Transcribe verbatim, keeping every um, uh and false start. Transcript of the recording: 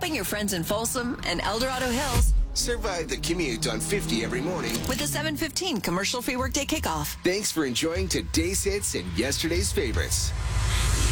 helping your friends in Folsom and El Dorado Hills survive the commute on fifty every morning with the seven fifteen commercial-free workday kickoff. Thanks for enjoying today's hits and yesterday's favorites.